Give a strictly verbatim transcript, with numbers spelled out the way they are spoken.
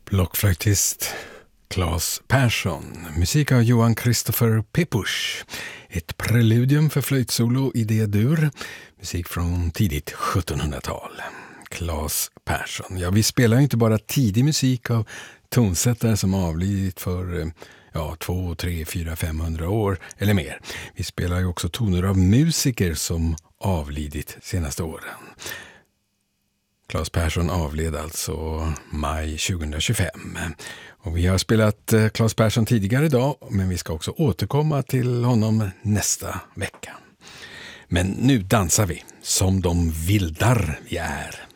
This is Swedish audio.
Blockflöjtist Claes Persson, musik av Johan Christopher Pepusch, ett preludium för flöjtsolo i D-dur, musik från tidigt sjuttonhundratal. Claes Persson, ja, vi spelar ju inte bara tidig musik av tonsättare som avlidit för ja, två, tre, fyra, femhundra år eller mer. Vi spelar ju också toner av musiker som avlidit senaste åren. Claes Persson avled alltså maj tjugohundratjugofem. Och vi har spelat Claes Persson tidigare idag, men vi ska också återkomma till honom nästa vecka. Men nu dansar vi som de vildar vi är.